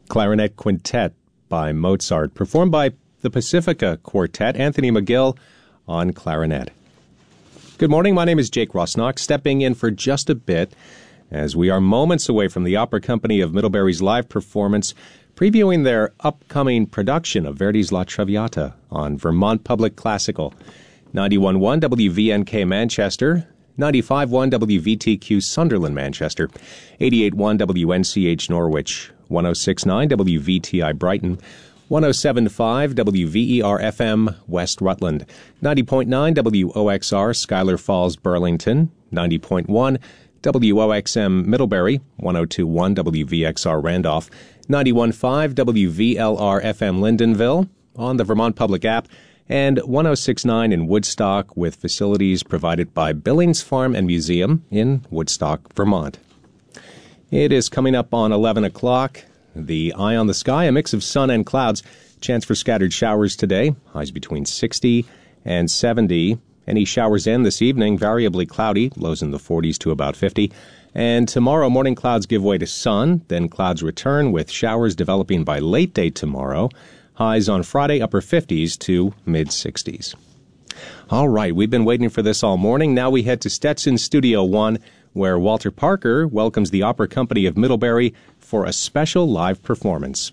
Clarinet Quintet by Mozart, performed by the Pacifica Quartet, Anthony McGill on clarinet. Good morning, my name is Jake Rosnock, stepping in for just a bit as we are moments away from the Opera Company of Middlebury's live performance, previewing their upcoming production of Verdi's La Traviata on Vermont Public Classical. 91.1 WVNK Manchester, 95.1 WVTQ Sunderland Manchester, 88.1 WNCH Norwich, 106.9 WVTI Brighton, 107.5 WVER FM West Rutland, 90.9 WOXR Schuyler Falls Burlington, 90.1 WOXM Middlebury, 102.1 WVXR Randolph, 91.5 WVLR FM Lyndonville on the Vermont Public app, and 106.9 in Woodstock with facilities provided by Billings Farm and Museum in Woodstock, Vermont. It is coming up on 11 o'clock. The eye on the sky, a mix of sun and clouds. Chance for scattered showers today. Highs between 60 and 70. Any showers in this evening, variably cloudy. Lows in the 40s to about 50. And tomorrow, morning clouds give way to sun. Then clouds return with showers developing by late day tomorrow. Highs on Friday, upper 50s to mid-60s. All right, we've been waiting for this all morning. Now we head to Stetson Studio 1, where Walter Parker welcomes the Opera Company of Middlebury for a special live performance.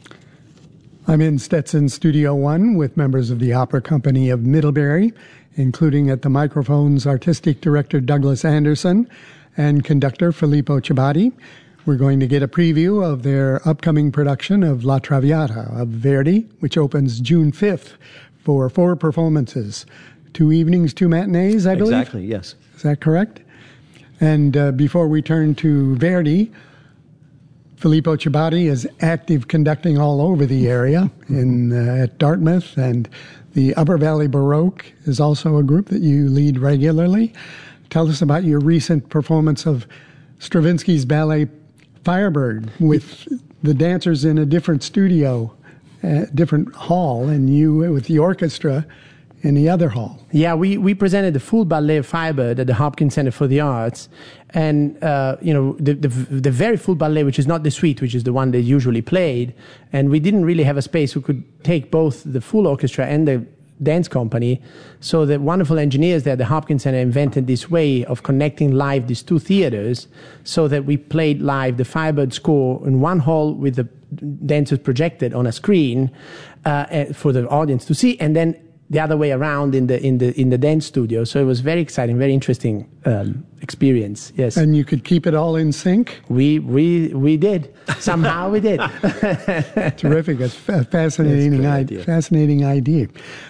I'm in Stetson Studio 1 with members of the Opera Company of Middlebury, including at the microphones Artistic Director Douglas Anderson and conductor Filippo Ciabatti. We're going to get a preview of their upcoming production of La Traviata of Verdi, which opens June 5th for 4 performances. 2 evenings, 2 matinees, I believe? Exactly, yes. Is that correct? And before we turn to Verdi, Filippo Ciabatti is active conducting all over the area at Dartmouth, and the Upper Valley Baroque is also a group that you lead regularly. Tell us about your recent performance of Stravinsky's ballet Firebird with the dancers in a different studio, different hall, and you with the orchestra in the other hall. Yeah, we presented the full ballet of Firebird at the Hopkins Center for the Arts, and the very full ballet, which is not the suite, which is the one they usually played, and we didn't really have a space who could take both the full orchestra and the dance company. So the wonderful engineers there at the Hopkins Center invented this way of connecting live these 2 theaters, so that we played live the Firebird score in one hall with the dancers projected on a screen for the audience to see, and then the other way around in the dance studio. So it was very exciting, very interesting experience. Yes. And you could keep it all in sync? We did. Somehow we did. Terrific. It's a fascinating idea. Fascinating idea.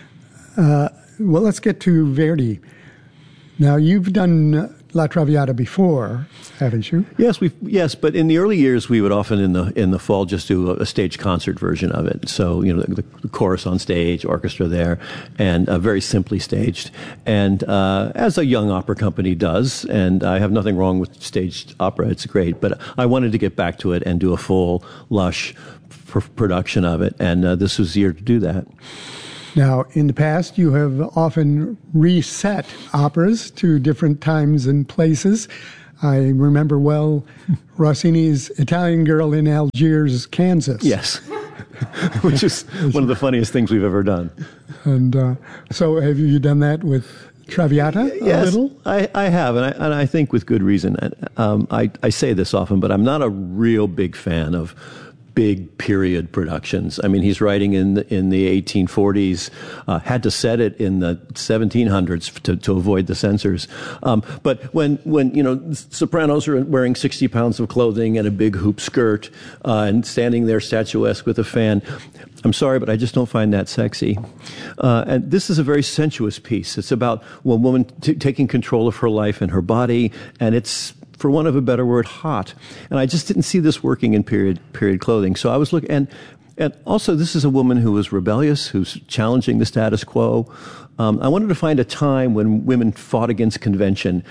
Well, let's get to Verdi. Now, you've done La Traviata before, haven't you? Yes, but in the early years we would often in the fall just do a stage concert version of it. So the chorus on stage, orchestra there, and very simply staged. And as a young opera company does, and I have nothing wrong with staged opera; it's great. But I wanted to get back to it and do a full, lush production of it, and this was the year to do that. Now, in the past, you have often reset operas to different times and places. I remember well Rossini's Italian Girl in Algiers, Kansas. Yes, which is one of the funniest things we've ever done. And so have you done that with Traviata yes, a little? I have, and I think with good reason. I say this often, but I'm not a real big fan of big period productions. I mean, he's writing in the 1840s, had to set it in the 1700s to avoid the censors. But when sopranos are wearing 60 pounds of clothing and a big hoop skirt and standing there statuesque with a fan, I'm sorry, but I just don't find that sexy. And this is a very sensuous piece. It's about a woman taking control of her life and her body, and it's, for want of a better word, hot. And I just didn't see this working in period clothing. So I was looking, and also this is a woman who was rebellious, who's challenging the status quo. I wanted to find a time when women fought against convention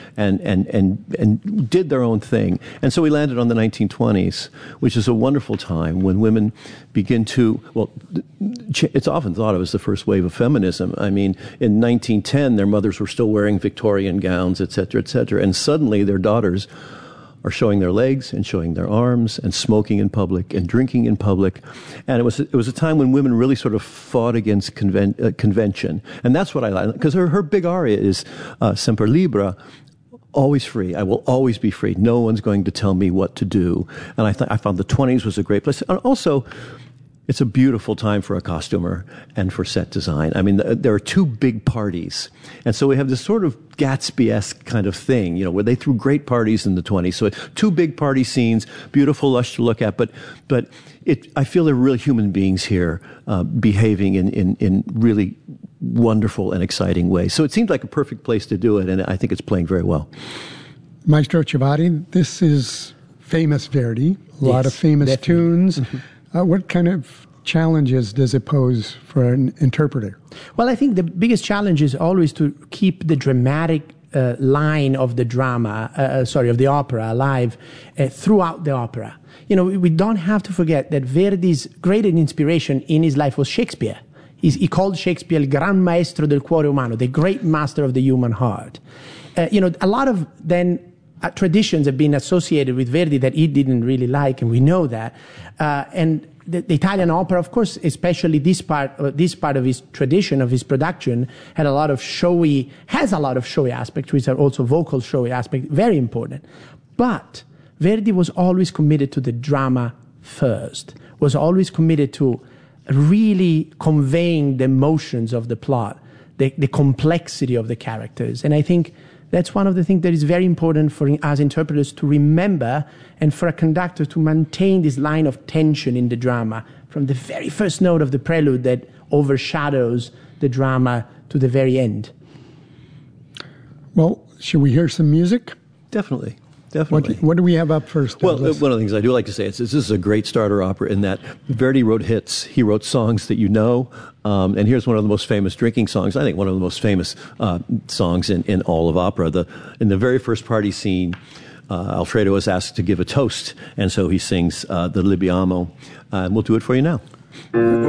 and did their own thing. And so we landed on the 1920s, which is a wonderful time when women begin to, it's often thought of as the first wave of feminism. I mean, in 1910, their mothers were still wearing Victorian gowns, et cetera, et cetera. And suddenly their daughters are showing their legs and showing their arms and smoking in public and drinking in public. And it was a time when women really sort of fought against convention. And that's what I like, because her big aria is Semper Libera, always free. I will always be free. No one's going to tell me what to do. And I found the 20s was a great place. And also, it's a beautiful time for a costumer and for set design. I mean, there are two big parties. And so we have this sort of Gatsby-esque kind of thing, where they threw great parties in the 20s. So two big party scenes, beautiful, lush to look at. But I feel they're real human beings here, behaving in really wonderful and exciting ways. So it seemed like a perfect place to do it, and I think it's playing very well. Maestro Ciavatti, this is famous Verdi, a lot of famous tunes. Mm-hmm. What kind of challenges does it pose for an interpreter? Well, I think the biggest challenge is always to keep the dramatic line of the of the opera alive throughout the opera. We don't have to forget that Verdi's greatest inspiration in his life was Shakespeare. He called Shakespeare il gran maestro del cuore umano, the great master of the human heart. A lot of then traditions have been associated with Verdi that he didn't really like, and we know that. And the Italian opera, of course, especially this part of his tradition, of his production, has a lot of showy aspects, which are also vocal showy aspects, very important. But Verdi was always committed to the drama first, was always committed to really conveying the emotions of the plot, the complexity of the characters. And I think that's one of the things that is very important for us interpreters to remember, and for a conductor to maintain this line of tension in the drama from the very first note of the prelude that overshadows the drama to the very end. Well, should we hear some music? Definitely. What do we have up first? Well, one of the things I do like to say is this is a great starter opera in that Verdi wrote hits. He wrote songs that you know. And here's one of the most famous drinking songs. I think one of the most famous songs in all of opera. In the very first party scene, Alfredo is asked to give a toast. And so he sings the Libiamo. And we'll do it for you now.